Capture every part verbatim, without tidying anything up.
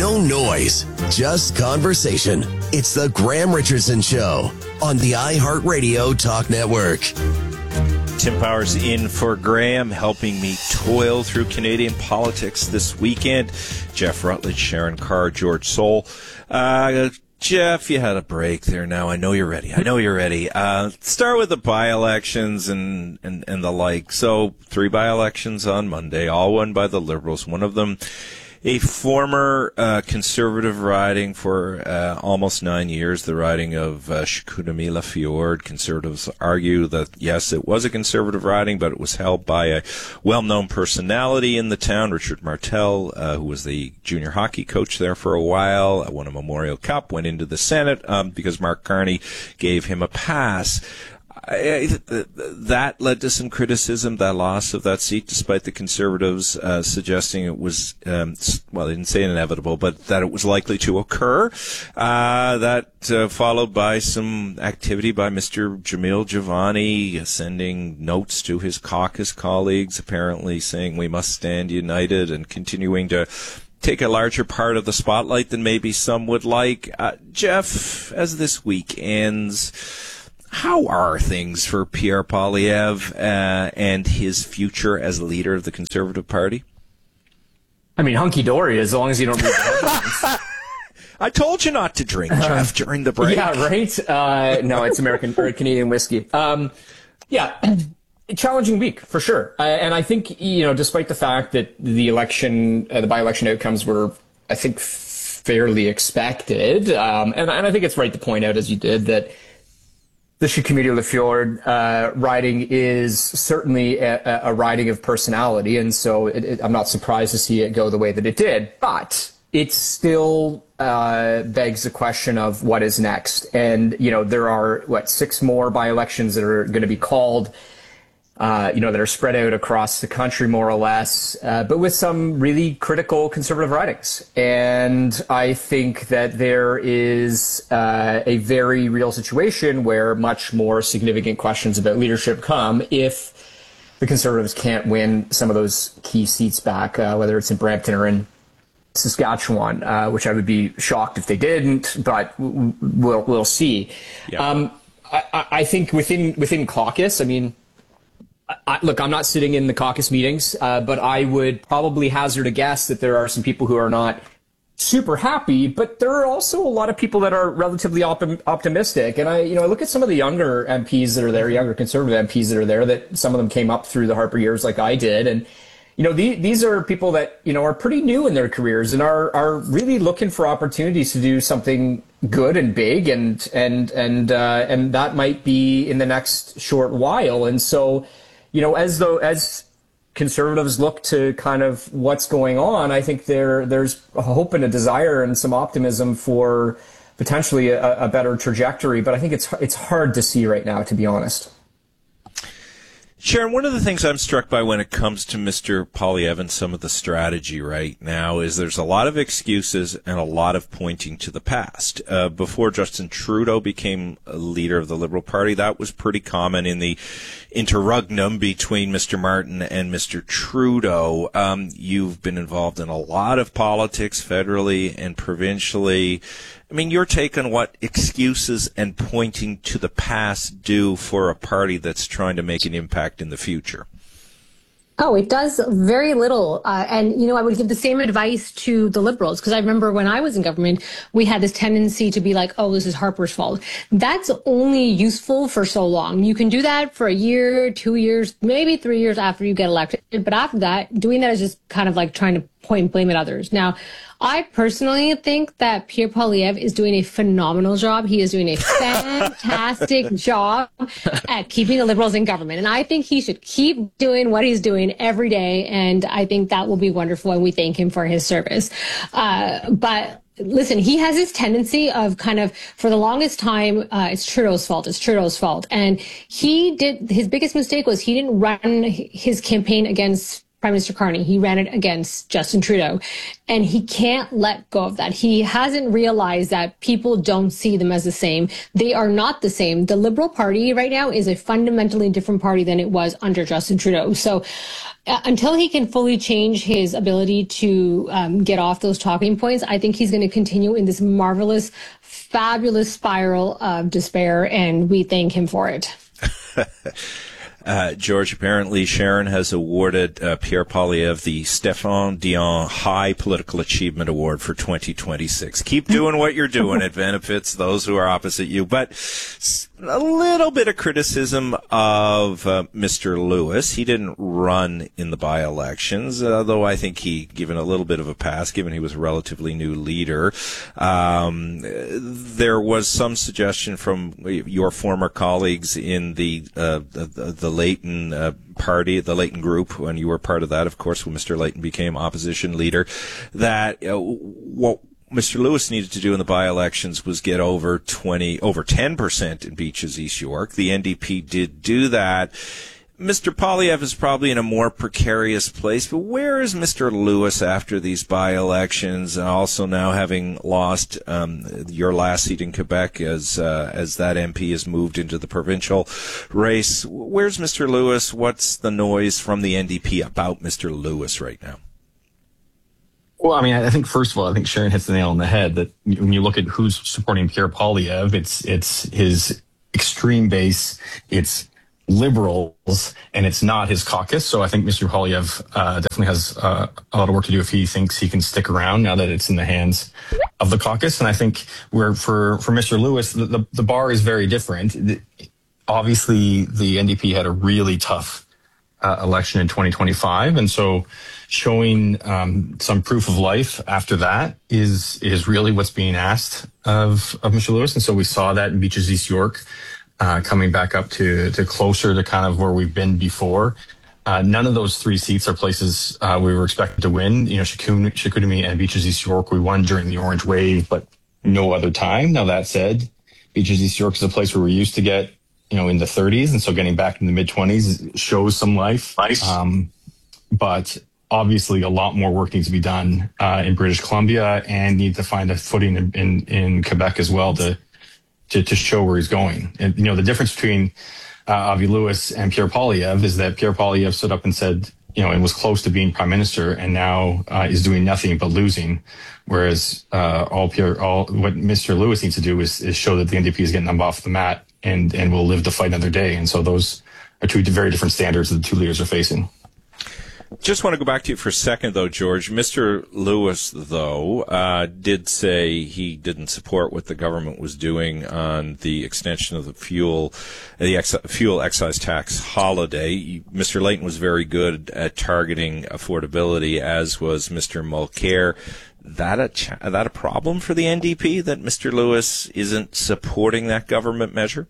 No noise, just conversation. It's the Graham Richardson Show on the iHeartRadio Talk Network. Tim Powers in for Graham, helping me toil through Canadian politics this weekend. Jeff Rutledge, Sharon Carr, George Soule. Uh, Jeff, you had a break there now. I know you're ready. I know you're ready. Uh, start with the by-elections and, and, and the like. So, three by-elections on Monday, all won by the Liberals. One of them, a former uh, Conservative riding for uh, almost nine years, the riding of uh, Chicoutimi-Lafjord. Conservatives argue that, yes, it was a Conservative riding, but it was held by a well-known personality in the town, Richard Martel, uh, who was the junior hockey coach there for a while, won a Memorial Cup, went into the Senate um, because Mark Carney gave him a pass. I, that led to some criticism, that loss of that seat, despite the Conservatives uh, suggesting it was, um, well, they didn't say inevitable, but that it was likely to occur. Uh, that uh, followed by some activity by Mister Jamil Javani, sending notes to his caucus colleagues, apparently saying we must stand united, and continuing to take a larger part of the spotlight than maybe some would like. Uh, Jeff, as this week ends, how are things for Pierre Poilievre uh, and his future as leader of the Conservative Party? I mean, hunky-dory, as long as you don't read the headlines. I told you not to drink, Jeff, during the break. Yeah, right? Uh, no, it's American or Canadian whiskey. Um, yeah, challenging week, for sure. Uh, and I think, you know, despite the fact that the election, uh, the by-election outcomes were, I think, fairly expected, um, and, and I think it's right to point out, as you did, that the Chicoutimi-Lafjord uh, riding is certainly a, a riding of personality, and so it, it, I'm not surprised to see it go the way that it did. But it still uh, begs the question of what is next. And, you know, there are, what, six more by-elections that are going to be called, uh, you know, that are spread out across the country, more or less, uh, but with some really critical Conservative ridings. And I think that there is uh, a very real situation where much more significant questions about leadership come if the Conservatives can't win some of those key seats back, uh, whether it's in Brampton or in Saskatchewan, uh, which I would be shocked if they didn't, but we'll, we'll see. Yeah. Um, I, I think within, within caucus, I mean, I, look, I'm not sitting in the caucus meetings, uh, but I would probably hazard a guess that there are some people who are not super happy, but there are also a lot of people that are relatively op- optimistic. And I, you know, I look at some of the younger M Ps that are there, younger Conservative M Ps that are there, that some of them came up through the Harper years like I did. And, you know, the, these are people that, you know, are pretty new in their careers and are, are really looking for opportunities to do something good and big. And, and, and, uh, and that might be in the next short while. And so, you know, as though, as Conservatives look to kind of what's going on, I think there there's a hope and a desire and some optimism for potentially a, a better trajectory. But I think it's it's hard to see right now, to be honest. Sharon, one of the things I'm struck by when it comes to Mister Poilievre and some of the strategy right now is there's a lot of excuses and a lot of pointing to the past. Uh, before Justin Trudeau became a leader of the Liberal Party, that was pretty common in the interregnum between Mister Martin and Mister Trudeau. Um, you've been involved in a lot of politics federally and provincially. I mean, your take on what excuses and pointing to the past do for a party that's trying to make an impact in the future? Oh, it does very little. Uh, and, you know, I would give the same advice to the Liberals, because I remember when I was in government, we had this tendency to be like, oh, this is Harper's fault. That's only useful for so long. You can do that for a year, two years, maybe three years after you get elected. But after that, doing that is just kind of like trying to point and blame at others. Now, I personally think that Pierre Poilievre is doing a phenomenal job. He is doing a fantastic job at keeping the Liberals in government. And I think he should keep doing what he's doing every day. And I think that will be wonderful. And we thank him for his service. Uh, but listen, he has this tendency of kind of, for the longest time, uh, it's Trudeau's fault. It's Trudeau's fault. And he did, his biggest mistake was he didn't run his campaign against Prime Minister Carney. He ran it against Justin Trudeau. And he can't let go of that. He hasn't realized that people don't see them as the same. They are not the same. The Liberal Party right now is a fundamentally different party than it was under Justin Trudeau. So uh, until he can fully change his ability to um, get off those talking points, I think he's going to continue in this marvelous, fabulous spiral of despair. And we thank him for it. Uh, George, apparently Sharon has awarded uh, Pierre Poilievre the Stéphane Dion High Political Achievement Award for twenty twenty-six. Keep doing what you're doing. It benefits those who are opposite you. But a little bit of criticism of uh, Mister Lewis. He didn't run in the by-elections, although I think he given a little bit of a pass, given he was a relatively new leader. Um, there was some suggestion from your former colleagues in the uh, the, the Layton uh, party, the Layton group, when you were part of that, of course, when Mister Layton became opposition leader, that uh, what Mister Lewis needed to do in the by-elections was get over twenty, over ten percent in Beaches East York. The N D P did do that. Mister Poilievre is probably in a more precarious place, but where is Mister Lewis after these by-elections, and also now having lost um, your last seat in Quebec as uh, as that M P has moved into the provincial race? Where's Mister Lewis? What's the noise from the N D P about Mister Lewis right now? Well, I mean, I think first of all, I think Sharon hits the nail on the head that when you look at who's supporting Pierre Poilievre, it's it's his extreme base, it's Liberals, and it's not his caucus. So I think Mister Poilievre uh, definitely has uh, a lot of work to do if he thinks he can stick around now that it's in the hands of the caucus. And I think where for for Mister Lewis, the, the, the bar is very different. The, obviously, the N D P had a really tough uh, election in twenty twenty-five, and so showing um, some proof of life after that is is really what's being asked of of Mister Lewis. And so we saw that in Beaches East York. Uh, coming back up to, to closer to kind of where we've been before. Uh, none of those three seats are places uh, we were expected to win. You know, Chicoutimi and Beaches East York, we won during the Orange Wave, but no other time. Now, that said, Beaches East York is a place where we used to get, you know, in the thirties, and so getting back in the mid-twenties shows some life. Nice. Um, but obviously a lot more work needs to be done uh, in British Columbia, and need to find a footing in, in, in Quebec as well to To, to show where he's going. And, you know, the difference between uh, Avi Lewis and Pierre Poilievre is that Pierre Poilievre stood up and said, you know, and was close to being prime minister, and now uh, is doing nothing but losing. Whereas uh, all Pierre, all what Mister Lewis needs to do is, is show that the N D P is getting them off the mat and, and will live to fight another day. And so those are two very different standards that the two leaders are facing. Just want to go back to you for a second, though, George. Mister Lewis, though, uh, did say he didn't support what the government was doing on the extension of the fuel, the ex- fuel excise tax holiday. Mister Layton was very good at targeting affordability, as was Mister Mulcair. That a ch- that a problem for the N D P that Mister Lewis isn't supporting that government measure?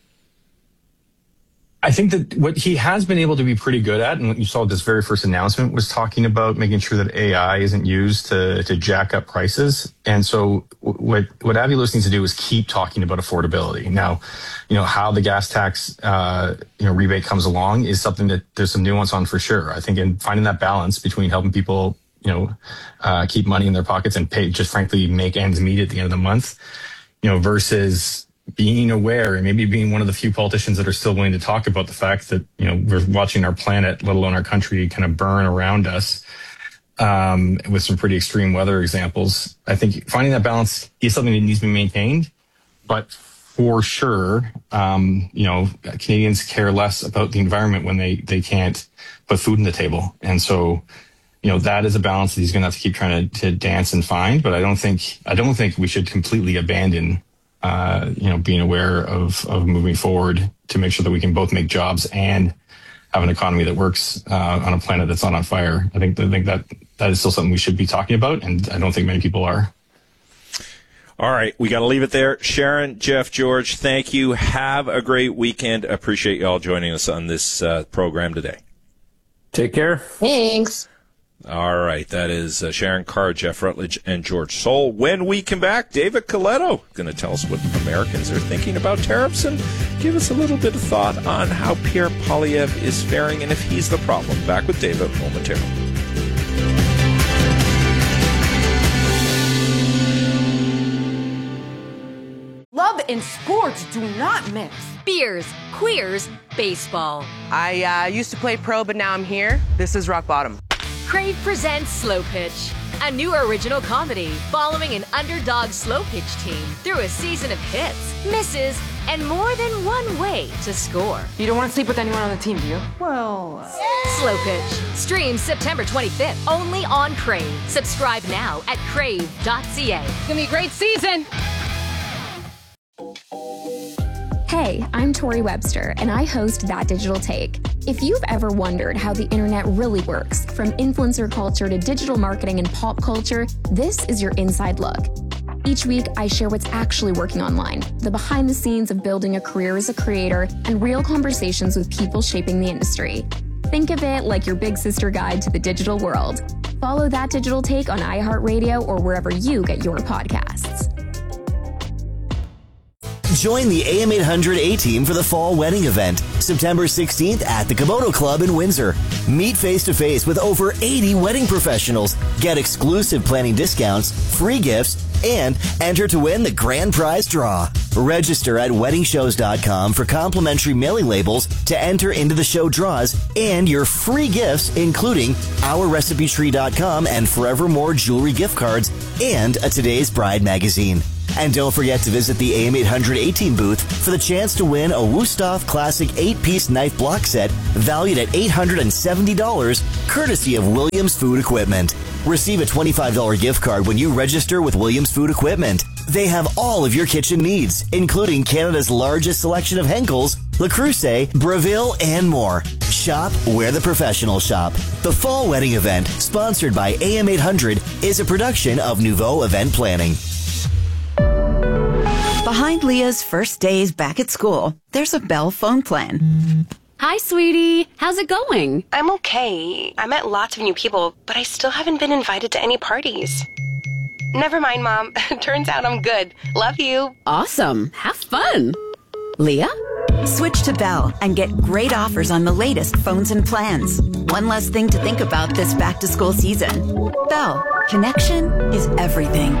I think that what he has been able to be pretty good at, and what you saw this very first announcement, was talking about making sure that A I isn't used to to jack up prices. And so what what Avi Lewis needs to do is keep talking about affordability. Now, you know, how the gas tax uh, you know rebate comes along is something that there's some nuance on for sure. I think in finding that balance between helping people, you know, uh, keep money in their pockets and pay, just frankly make ends meet at the end of the month, you know, versus being aware and maybe being one of the few politicians that are still willing to talk about the fact that, you know, we're watching our planet, let alone our country, kind of burn around us um, with some pretty extreme weather examples. I think finding that balance is something that needs to be maintained, but for sure, um, you know, Canadians care less about the environment when they, they can't put food on the table. And so, you know, that is a balance that he's going to have to keep trying to, to dance and find. But I don't think, I don't think we should completely abandon Uh, you know, being aware of, of moving forward to make sure that we can both make jobs and have an economy that works uh, on a planet that's not on fire. I think, I think that that is still something we should be talking about, and I don't think many people are. All right, we got to leave it there. Sharon, Jeff, George, thank you. Have a great weekend. Appreciate you all joining us on this uh, program today. Take care. Thanks. All right, that is uh, Sharon Carr, Jeff Rutledge, and George Soll. When we come back, David Coletto going to tell us what Americans are thinking about tariffs and give us a little bit of thought on how Pierre Poilievre is faring and if he's the problem. Back with David momentarily. Love and sports do not mix. Beers, queers, baseball. I uh, used to play pro, but now I'm here. This is rock bottom. Crave presents Slow Pitch, a new original comedy following an underdog slow pitch team through a season of hits, misses, and more than one way to score. You don't want to sleep with anyone on the team, do you? Well... Uh... Slow Pitch. Streams September twenty-fifth, only on Crave. Subscribe now at crave dot c a. It's going to be a great season. Hey, I'm Tori Webster, and I host That Digital Take. If you've ever wondered how the internet really works, from influencer culture to digital marketing and pop culture, this is your inside look. Each week, I share what's actually working online, the behind the scenes of building a career as a creator, and real conversations with people shaping the industry. Think of it like your big sister guide to the digital world. Follow That Digital Take on iHeartRadio or wherever you get your podcasts. Join the A M eight hundred A-Team for the Fall Wedding Event, September sixteenth at the Komodo Club in Windsor. Meet face-to-face with over eighty wedding professionals, get exclusive planning discounts, free gifts, and enter to win the grand prize draw. Register at wedding shows dot com for complimentary mailing labels to enter into the show draws and your free gifts, including our recipe tree dot com and Forevermore jewelry gift cards and a Today's Bride magazine. And don't forget to visit the A M eight hundred A-Team booth for the chance to win a Wusthof Classic eight-piece knife block set valued at eight hundred seventy dollars, courtesy of Williams Food Equipment. Receive a twenty-five dollars gift card when you register with Williams Food Equipment. They have all of your kitchen needs, including Canada's largest selection of Henckels, Le Creuset, Breville, and more. Shop where the professionals shop. The Fall Wedding Event, sponsored by A M eight hundred, is a production of Nouveau Event Planning. Behind Leah's first days back at school, there's a Bell phone plan. Hi, sweetie. How's it going? I'm okay. I met lots of new people, but I still haven't been invited to any parties. Never mind, Mom. Turns out I'm good. Love you. Awesome. Have fun. Leah? Switch to Bell and get great offers on the latest phones and plans. One less thing to think about this back-to-school season. Bell. Connection is everything.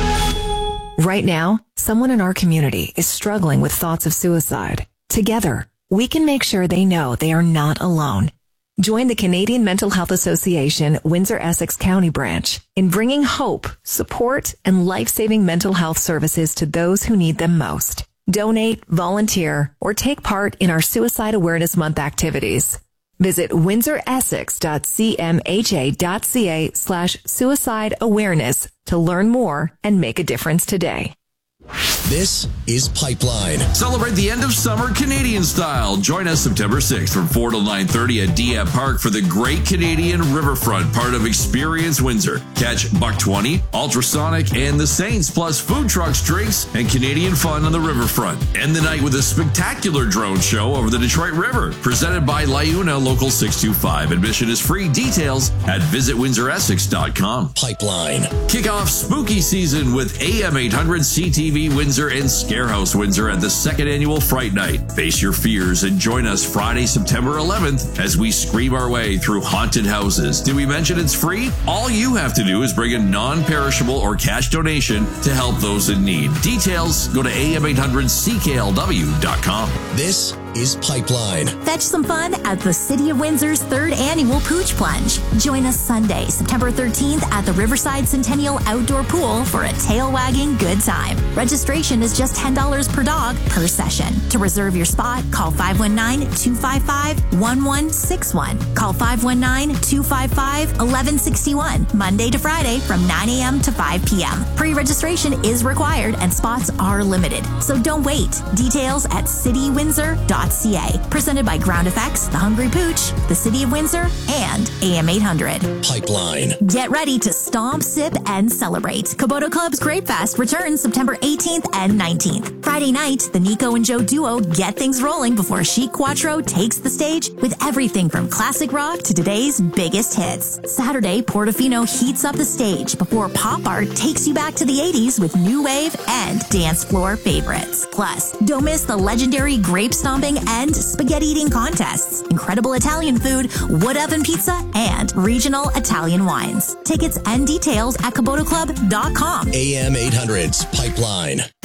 Right now, someone in our community is struggling with thoughts of suicide. Together, we can make sure they know they are not alone. Join the Canadian Mental Health Association Windsor-Essex County branch in bringing hope, support, and life-saving mental health services to those who need them most. Donate, volunteer, or take part in our Suicide Awareness Month activities. Visit windsor essex dot c m h a dot c a slash suicide awareness to learn more and make a difference today. This is Pipeline. Celebrate the end of summer Canadian style. Join us September sixth from four till nine thirty at D F Park for the Great Canadian Riverfront, part of Experience Windsor. Catch Buck twenty, Ultrasonic, and the Saints, plus food trucks, drinks, and Canadian fun on the riverfront. End the night with a spectacular drone show over the Detroit River, presented by Liuna Local six two five. Admission is free. Details at visit windsor essex dot com. Pipeline. Kick off spooky season with A M eight hundred C T V Windsor and Scarehouse Windsor at the second annual Fright Night. Face your fears and join us Friday, September eleventh as we scream our way through haunted houses. Did we mention it's free? All you have to do is bring a non-perishable or cash donation to help those in need. Details, go to A M eight hundred C K L W dot com. This is Pipeline. Fetch some fun at the City of Windsor's third annual Pooch Plunge. Join us Sunday, September thirteenth at the Riverside Centennial Outdoor Pool for a tail-wagging good time. Registration is just ten dollars per dog per session. To reserve your spot, call five one nine, two five five, one one six one. Call five one nine, two five five, one one six one. Monday to Friday from nine a.m. to five p.m. Pre-registration is required and spots are limited. So don't wait. Details at city windsor dot dot c a. Presented by Ground Effects, The Hungry Pooch, the City of Windsor, and A M eight hundred. Pipeline. Get ready to stomp, sip, and celebrate. Kubota Club's Grape Fest returns September eighteenth and nineteenth. Friday night, the Nico and Joe duo get things rolling before Chic Quattro takes the stage with everything from classic rock to today's biggest hits. Saturday, Portofino heats up the stage before Pop Art takes you back to the eighties with new wave and dance floor favorites. Plus, don't miss the legendary grape stomping and spaghetti eating contests, incredible Italian food, wood oven pizza, and regional Italian wines. Tickets and details at kubota club dot com. A M eight hundred's Pipeline.